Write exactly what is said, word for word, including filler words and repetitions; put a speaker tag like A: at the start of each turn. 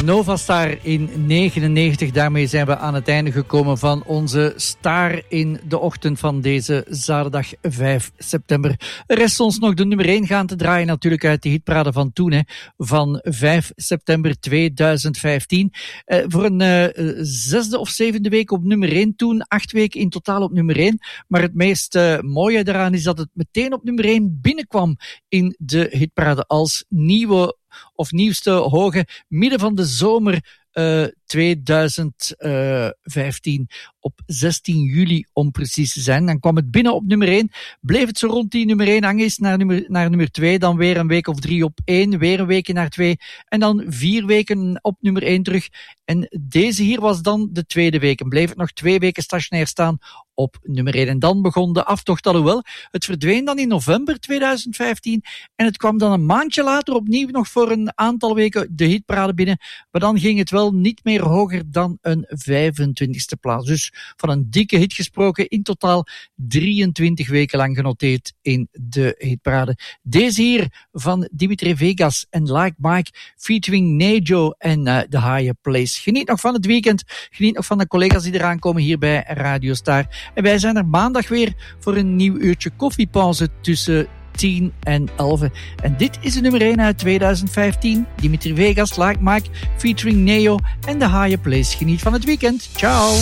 A: Nova Star in negenennegentig. Daarmee zijn we aan het einde gekomen van onze Star in de ochtend van deze zaterdag vijf september. Er rest ons nog de nummer één gaan te draaien, natuurlijk uit de hitparade van toen, hè, van vijf september tweeduizend vijftien. Uh, voor een uh, zesde of zevende week op nummer één toen, acht weken in totaal op nummer één. Maar het meest uh, mooie daaraan is dat het meteen op nummer één binnenkwam in de hitparade als nieuwe of nieuwste hoge midden van de zomer uh, tweeduizend vijftien op zestien juli om precies te zijn. Dan kwam het binnen op nummer één, bleef het zo rond die nummer één hangen, is naar nummer, naar nummer twee, dan weer een week of drie op één, weer een weekje naar twee en dan vier weken op nummer één terug. En deze hier was dan de tweede week en bleef het nog twee weken stationair staan op nummer één. En dan begon de aftocht, alhoewel het verdween dan in november tweeduizend vijftien en het kwam dan een maandje later opnieuw nog voor een aantal weken de hitparade binnen, maar dan ging het wel niet meer hoger dan een vijfentwintigste plaats. Dus van een dikke hit gesproken, in totaal drieëntwintig weken lang genoteerd in de hitparade. Deze hier van Dimitri Vegas en Like Mike featuring Nejo en uh, The Higher Place. Geniet nog van het weekend, geniet nog van de collega's die eraan komen hier bij Radio Star. En wij zijn er maandag weer voor een nieuw uurtje koffiepauze tussen tien en elf. En dit is de nummer één uit tweeduizend vijftien. Dimitri Vegas, Like Mike, featuring Neo en The Higher Place. Geniet van het weekend. Ciao!